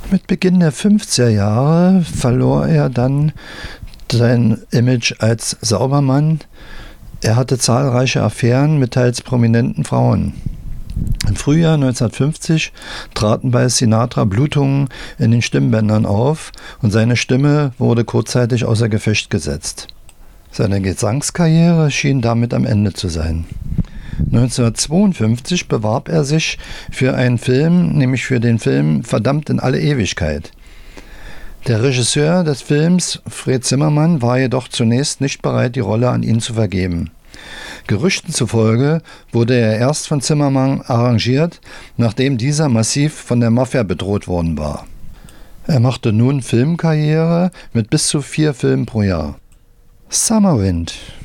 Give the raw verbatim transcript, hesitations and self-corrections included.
Mit Beginn der fünfziger Jahre verlor er dann sein Image als Saubermann. Er hatte zahlreiche Affären mit teils prominenten Frauen. Im Frühjahr neunzehnhundertfünfzig traten bei Sinatra Blutungen in den Stimmbändern auf und seine Stimme wurde kurzzeitig außer Gefecht gesetzt. Seine Gesangskarriere schien damit am Ende zu sein. neunzehnhundertzweiundfünfzig bewarb er sich für einen Film, nämlich für den Film Verdammt in alle Ewigkeit. Der Regisseur des Films, Fred Zimmermann, war jedoch zunächst nicht bereit, die Rolle an ihn zu vergeben. Gerüchten zufolge wurde er erst von Zimmermann arrangiert, nachdem dieser massiv von der Mafia bedroht worden war. Er machte nun Filmkarriere mit bis zu vier Filmen pro Jahr. Summer Wind.